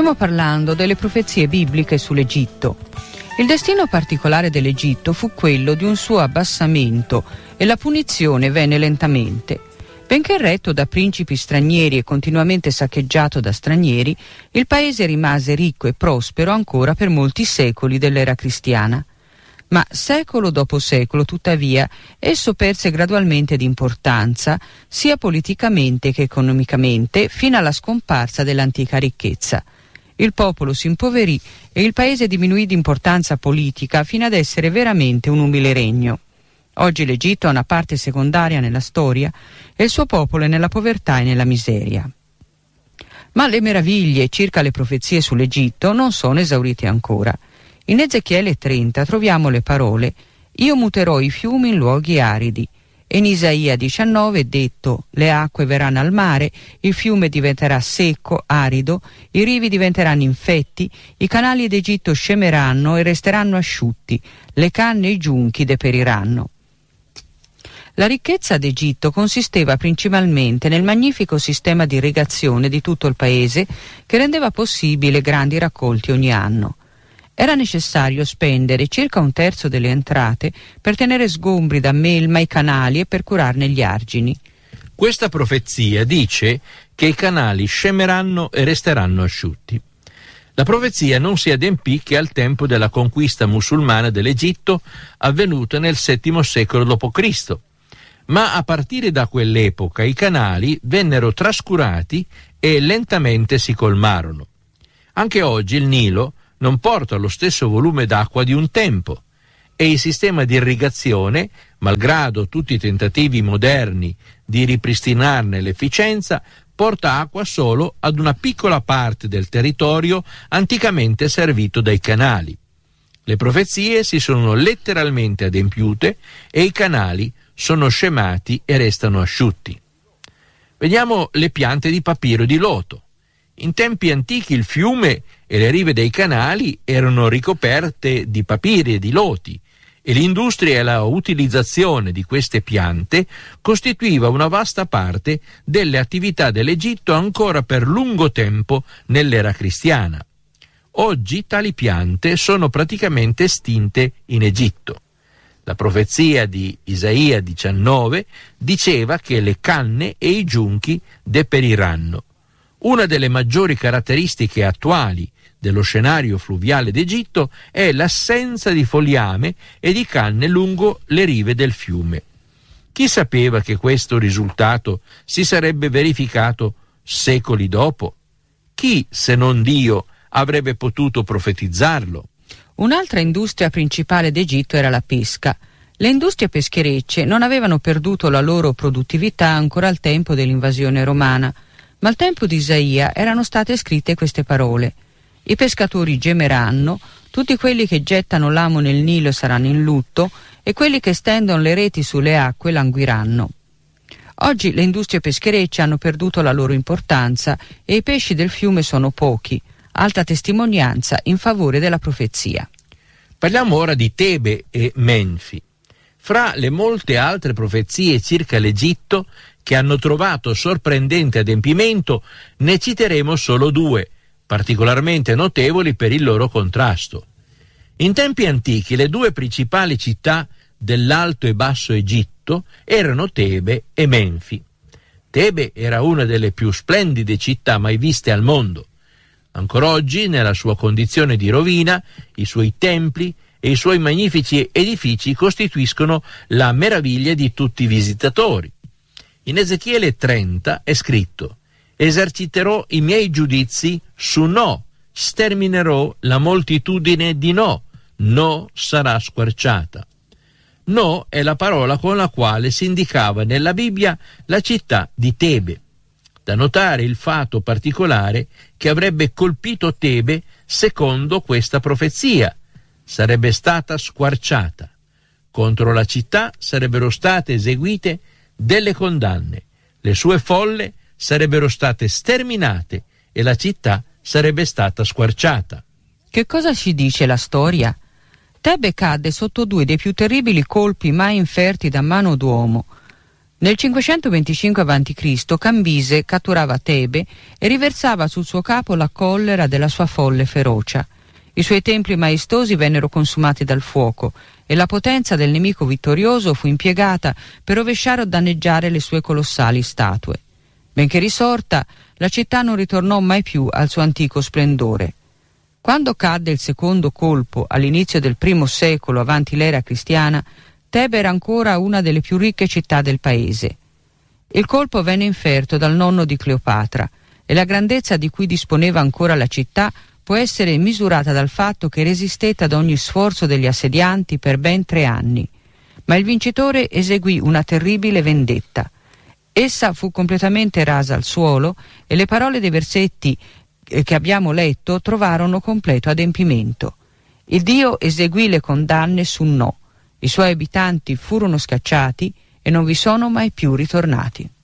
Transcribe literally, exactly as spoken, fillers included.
Stiamo parlando delle profezie bibliche sull'Egitto. Il destino particolare dell'Egitto fu quello di un suo abbassamento e la punizione venne lentamente. Benché retto da principi stranieri e continuamente saccheggiato da stranieri, il paese rimase ricco e prospero ancora per molti secoli dell'era cristiana. Ma secolo dopo secolo, tuttavia, esso perse gradualmente di importanza, sia politicamente che economicamente, fino alla scomparsa dell'antica ricchezza. Il popolo si impoverì e il paese diminuì di importanza politica fino ad essere veramente un umile regno. Oggi l'Egitto ha una parte secondaria nella storia e il suo popolo è nella povertà e nella miseria. Ma le meraviglie circa le profezie sull'Egitto non sono esaurite ancora. In Ezechiele trenta troviamo le parole «Io muterò i fiumi in luoghi aridi». E in Isaia diciannove è detto «Le acque verranno al mare, il fiume diventerà secco, arido, i rivi diventeranno infetti, i canali d'Egitto scemeranno e resteranno asciutti, le canne e i giunchi deperiranno». La ricchezza d'Egitto consisteva principalmente nel magnifico sistema di irrigazione di tutto il paese che rendeva possibile grandi raccolti ogni anno. Era necessario spendere circa un terzo delle entrate per tenere sgombri da melma i canali e per curarne gli argini. Questa profezia dice che i canali scemeranno e resteranno asciutti. La profezia non si adempì che al tempo della conquista musulmana dell'Egitto, avvenuta nel settimo secolo dopo Cristo. Ma a partire da quell'epoca i canali vennero trascurati e lentamente si colmarono. Anche oggi il Nilo non porta lo stesso volume d'acqua di un tempo e il sistema di irrigazione, malgrado tutti i tentativi moderni di ripristinarne l'efficienza, porta acqua solo ad una piccola parte del territorio anticamente servito dai canali. Le profezie si sono letteralmente adempiute e i canali sono scemati e restano asciutti. Vediamo le piante di papiro e di loto. In tempi antichi il fiume e le rive dei canali erano ricoperte di papiri e di loti e l'industria e la utilizzazione di queste piante costituiva una vasta parte delle attività dell'Egitto ancora per lungo tempo nell'era cristiana. Oggi tali piante sono praticamente estinte in Egitto. La profezia di Isaia diciannove diceva che le canne e i giunchi deperiranno. Una delle maggiori caratteristiche attuali dello scenario fluviale d'Egitto è l'assenza di foliame e di canne lungo le rive del fiume. Chi sapeva che questo risultato si sarebbe verificato secoli dopo? Chi, se non Dio, avrebbe potuto profetizzarlo? Un'altra industria principale d'Egitto era la pesca. Le industrie pescherecce non avevano perduto la loro produttività ancora al tempo dell'invasione romana, ma al tempo di Isaia erano state scritte queste parole: i pescatori gemeranno, tutti quelli che gettano l'amo nel Nilo saranno in lutto e quelli che stendono le reti sulle acque languiranno. Oggi le industrie pescherecce hanno perduto la loro importanza e i pesci del fiume sono pochi, altra testimonianza in favore della profezia. Parliamo ora di Tebe e Menfi. Fra le molte altre profezie circa l'Egitto che hanno trovato sorprendente adempimento, ne citeremo solo due, particolarmente notevoli per il loro contrasto. In tempi antichi le due principali città dell'Alto e Basso Egitto erano Tebe e Menfi. Tebe era una delle più splendide città mai viste al mondo. Ancora oggi, nella sua condizione di rovina, i suoi templi e i suoi magnifici edifici costituiscono la meraviglia di tutti i visitatori. In Ezechiele trenta è scritto: «Eserciterò i miei giudizi su No, sterminerò la moltitudine di No, No sarà squarciata». No è la parola con la quale si indicava nella Bibbia la città di Tebe. Da notare il fatto particolare che avrebbe colpito Tebe secondo questa profezia: sarebbe stata squarciata. Contro la città sarebbero state eseguite delle condanne, le sue folle sarebbero state sterminate e la città sarebbe stata squarciata. Che cosa ci dice la storia? Tebe cadde sotto due dei più terribili colpi mai inferti da mano d'uomo. Nel cinquecentoventicinque avanti Cristo Cambise catturava Tebe e riversava sul suo capo la collera della sua folle ferocia. I suoi templi maestosi vennero consumati dal fuoco e la potenza del nemico vittorioso fu impiegata per rovesciare o danneggiare le sue colossali statue. Benché risorta, la città non ritornò mai più al suo antico splendore. Quando cadde il secondo colpo all'inizio del primo secolo avanti l'era cristiana, Tebe era ancora una delle più ricche città del paese. Il colpo venne inferto dal nonno di Cleopatra e la grandezza di cui disponeva ancora la città può essere misurata dal fatto che resistette ad ogni sforzo degli assedianti per ben tre anni. Ma il vincitore eseguì una terribile vendetta. Essa fu completamente rasa al suolo e le parole dei versetti che abbiamo letto trovarono completo adempimento. Il Dio eseguì le condanne su No. I suoi abitanti furono scacciati e non vi sono mai più ritornati.